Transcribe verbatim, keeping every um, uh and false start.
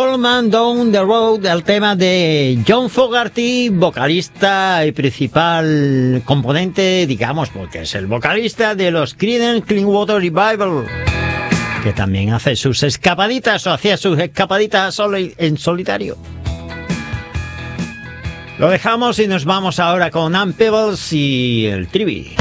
Old Man Down the Road, el tema de John Fogerty, vocalista y principal componente, digamos, porque es el vocalista de los Creedence Clearwater Revival, que también hace sus escapaditas o hacía sus escapaditas solo en solitario. Lo dejamos y nos vamos ahora con Ann Peebles y el Trivi.